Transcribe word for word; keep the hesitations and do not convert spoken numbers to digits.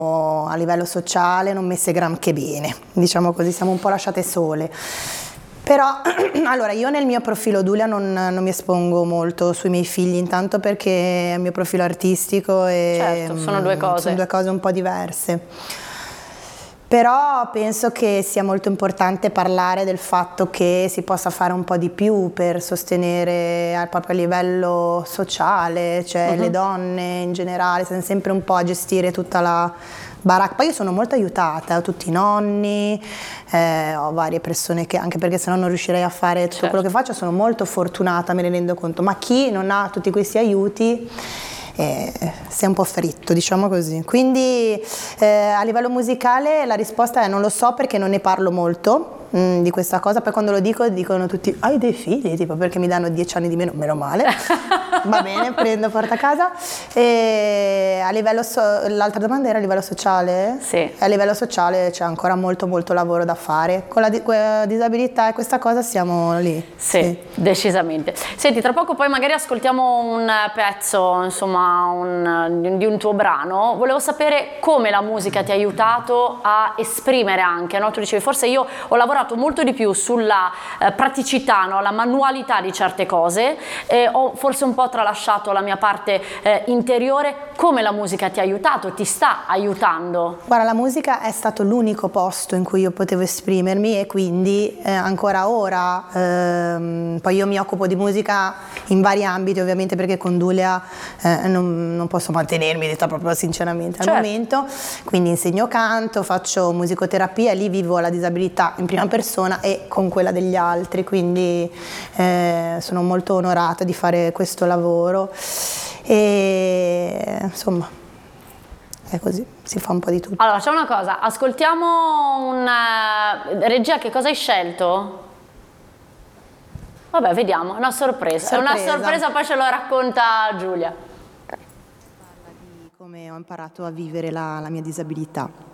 a livello sociale non messe granché bene, diciamo così, siamo un po' lasciate sole. Però, allora, io nel mio profilo Dulia non, non mi espongo molto sui miei figli, intanto perché è il mio profilo artistico e certo, sono due cose. sono due cose un po' diverse. Però penso che sia molto importante parlare del fatto che si possa fare un po' di più per sostenere proprio a livello sociale, cioè uh-huh. le donne in generale, stanno sempre un po' a gestire tutta la baracca. Poi io sono molto aiutata, ho tutti i nonni, eh, ho varie persone che, anche perché sennò non riuscirei a fare tutto certo. quello che faccio, sono molto fortunata, me ne rendo conto, ma chi non ha tutti questi aiuti Eh, si è un po' fritto, diciamo così. Quindi eh, a livello musicale la risposta è non lo so, perché non ne parlo molto mh, di questa cosa. Poi quando lo dico dicono tutti hai dei figli, tipo, perché mi danno dieci anni di meno, meno male. Va bene, prendo, porta a casa. E a livello so- l'altra domanda era a livello sociale? Sì. A livello sociale c'è ancora molto molto lavoro da fare. Con la, di- con la disabilità e questa cosa siamo lì. Sì, sì, decisamente. Senti, tra poco poi magari ascoltiamo un pezzo, insomma, un, di un tuo brano. Volevo sapere come la musica ti ha aiutato a esprimere anche, no? Tu dicevi, forse io ho lavorato molto di più sulla eh, praticità, no? La manualità di certe cose, e ho forse un po' tralasciato la mia parte eh, interiore. Come la musica ti ha aiutato, ti sta aiutando? Guarda, la musica è stato l'unico posto in cui io potevo esprimermi, e quindi eh, ancora ora, ehm, poi io mi occupo di musica in vari ambiti ovviamente, perché con Dulia eh, non, non posso mantenermi, detta proprio sinceramente al certo. momento, quindi insegno canto, faccio musicoterapia e lì vivo la disabilità in prima persona e con quella degli altri, quindi eh, sono molto onorata di fare questo lavoro e insomma è così, si fa un po' di tutto. Allora, c'è una cosa, ascoltiamo una regia, che cosa hai scelto? Vabbè, vediamo, è una sorpresa. sorpresa. È una sorpresa, poi ce lo racconta Giulia. Parla di come ho imparato a vivere la, la mia disabilità.